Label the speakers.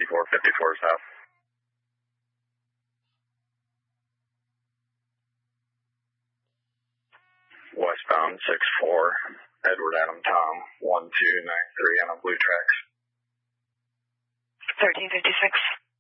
Speaker 1: 5454 south. Westbound 64, Edward Adam Tom, 1293 on a blue tracks.
Speaker 2: 1356.